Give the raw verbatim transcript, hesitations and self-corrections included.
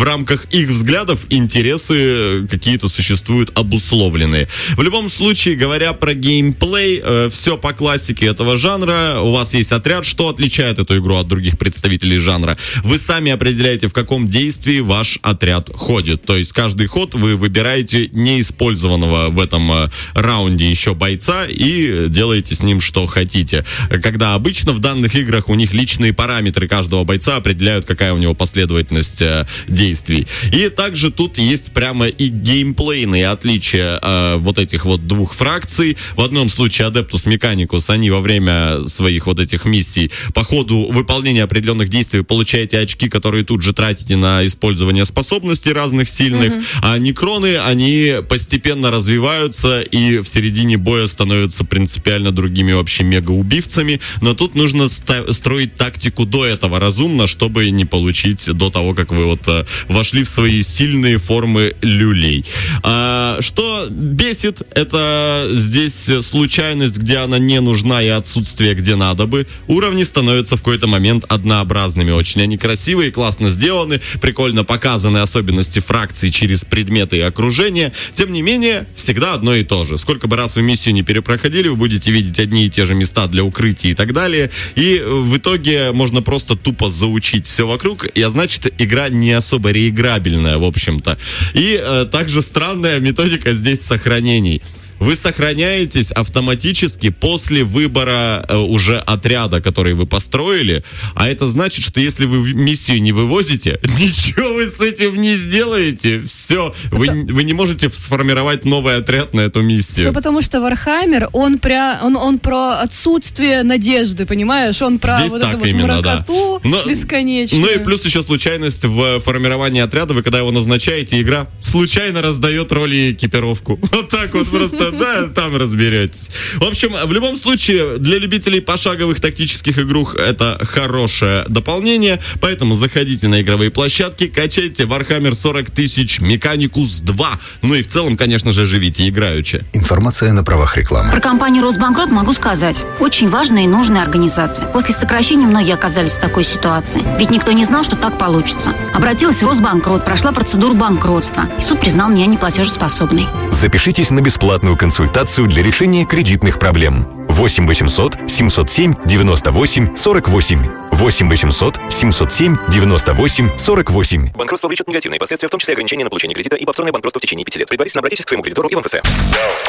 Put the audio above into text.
в рамках их взглядов интересы какие-то существуют обусловленные. В любом случае, говоря про геймплей, э, все по классике этого жанра. У вас есть отряд. Что отличает эту игру от других представителей жанра? Вы сами определяете, в каком действии ваш отряд ходит. То есть каждый ход вы выбираете неиспользованного в этом э, раунде еще бойца и делаете с ним что хотите. Когда обычно в данных играх у них личные параметры каждого бойца определяют, какая у него последовательность э, действий. И также тут есть прямо и геймплейные отличия э, вот этих вот двух фракций. В одном случае Adeptus Mechanicus, они во время своих вот этих миссий по ходу выполнения определенных действий получаете очки, которые тут же тратите на использование способностей разных сильных, mm-hmm. а некроны, они постепенно развиваются и в середине боя становятся принципиально другими вообще мега-убивцами, но тут нужно ста- строить тактику до этого разумно, чтобы не получить до того, как вы вот а, вошли в свои сильные формы люлей. А, что бесит, это здесь случайность, где она не нужна, и отсутствие, где надо бы. Уровни становятся в какой-то момент однообразными очень. Они красивые, классно сделаны, прикольно показаны особенности фракций через предметы и окружение. Тем не менее, всегда одно и то же. Сколько бы раз вы миссию не перепроходили, вы будете видеть одни и те же места для укрытия и так далее. И в итоге можно просто тупо заучить все вокруг, и, а значит, игра не особо реиграбельная, в общем-то. И э, также странная методика здесь сохранений. Вы сохраняетесь автоматически после выбора э, уже отряда, который вы построили, а это значит, что если вы миссию не вывозите, ничего вы с этим не сделаете. Все, это... вы, вы не можете сформировать новый отряд на эту миссию. Все потому, что Warhammer, он, пря... он, он про отсутствие надежды, понимаешь? Он про здесь вот так эту именно, вот мракоту да. бесконечную. Ну и плюс еще случайность в формировании отряда. Вы когда его назначаете, игра случайно раздает роли и экипировку. Вот так вот просто. Да, там разберетесь. В общем, в любом случае, для любителей пошаговых тактических игрух это хорошее дополнение, поэтому заходите на игровые площадки, качайте Warhammer сорок тысяч Mechanicus два. Ну и в целом, конечно же, живите играючи. Информация на правах рекламы. Про компанию «Росбанкрот» могу сказать. Очень важная и нужная организация. После сокращения многие оказались в такой ситуации. Ведь никто не знал, что так получится. Обратилась в Росбанкрот, прошла процедуру банкротства. И суд признал меня неплатежеспособной. Запишитесь на бесплатную консультацию для решения кредитных проблем. восемь восемьсот семьсот семь девяносто восемь сорок восемь. восемь восемьсот семьсот семь девяносто восемь сорок восемь. Банкротство влечет негативные последствия, в том числе ограничение на получение кредита и повторное банкротство в течение пяти лет. Предварительно обратитесь к своему кредитору и в МФЦ.